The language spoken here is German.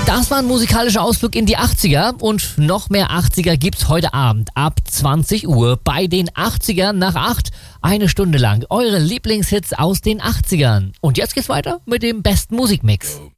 Das war ein musikalischer Ausflug in die 80er und noch mehr 80er gibt's heute Abend ab 20 Uhr bei den 80ern nach 8. Eine Stunde lang eure Lieblingshits aus den 80ern. Und jetzt geht's weiter mit dem besten Musikmix.